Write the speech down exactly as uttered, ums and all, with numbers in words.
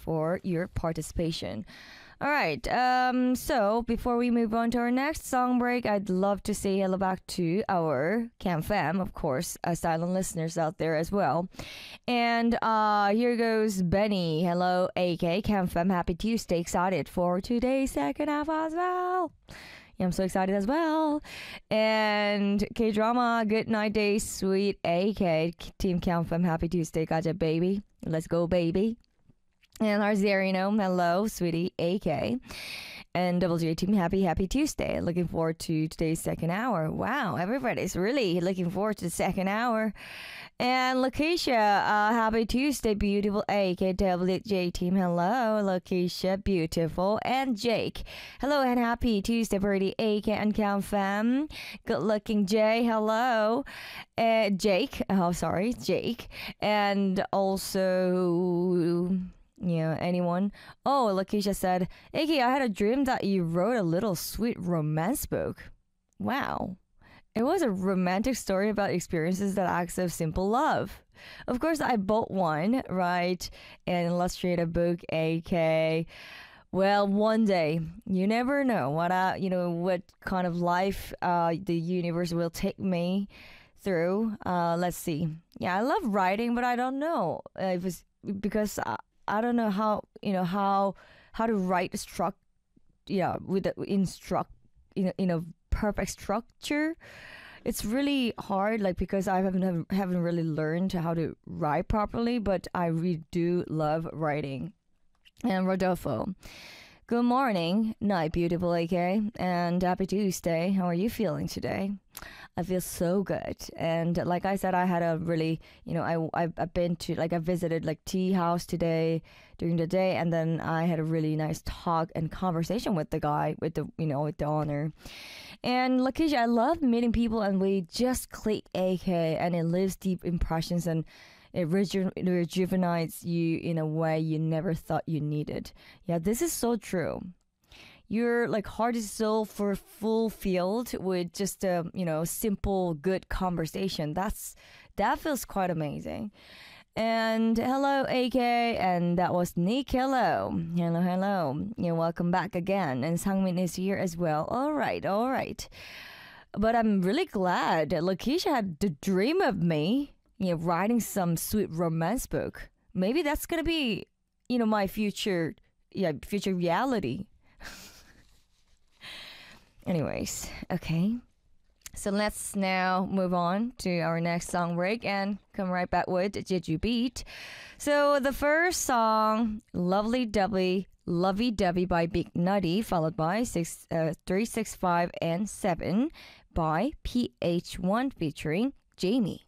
for your participation. All right. Um, so before we move on to our next song break, I'd love to say hello back to our Cam Fam, of course, uh, silent listeners out there as well. And uh, here goes Benny. Hello, A K Cam Fam. Happy Tuesday. Excited for today's second half as well. Yeah, I'm so excited as well. And K Drama, good night, day, sweet A K Team Cam Fam. Happy Tuesday, gotcha, baby. Let's go, baby. And our Zerino, hello, sweetie, A K. And Double J Team, happy, happy Tuesday. Looking forward to today's second hour. Wow, everybody's really looking forward to the second hour. And Lakeisha, uh, happy Tuesday, beautiful A K. Double J Team, hello, Lakeisha, beautiful. And Jake, hello, and happy Tuesday, pretty A K and Cam Fam. Good looking Jay, hello. Uh, Jake, oh, sorry, Jake. And also... Yeah, anyone? Oh, Lakeisha said, Iggy, I had a dream that you wrote a little sweet romance book. Wow. It was a romantic story about experiences that acts of simple love. Of course, I bought one, right? An illustrated book, A K. Well, one day, you never know what I, you know, what kind of life uh, the universe will take me through. Uh, let's see. Yeah, I love writing, but I don't know uh, if it's because I, I don't know how you know how how to write a struct yeah with the instruct in a, in a perfect structure. It's really hard, like because I haven't haven't really learned how to write properly, but I really do love writing. And Rodolfo, good morning, night, beautiful A K, and happy Tuesday. How are you feeling today? I feel so good, and like I said, I had a really, you know, I I've, I've been to like I visited like tea house today during the day, and then I had a really nice talk and conversation with the guy with the you know with the owner. And Lakeisha, I love meeting people, and we just click A K, and it leaves deep impressions, and it reju- rejuvenates you in a way you never thought you needed. Yeah, this is so true. Your like heart is so for fulfilled with just a you know simple good conversation. That's that feels quite amazing. And hello A K, and that was Nick. Hello, hello, hello. You're welcome back again. And Sangmin is here as well. All right, all right. But I'm really glad Lakeisha had the dream of me, you know, writing some sweet romance book. Maybe that's gonna be, you know, my future, yeah, future reality. Anyways, okay. So let's now move on to our next song break and come right back with Jeju Beat. So the first song, Lovely Dovey, Lovey Dovey by Big Nutty, followed by six, uh, three six five and seven by P H one featuring Jamie.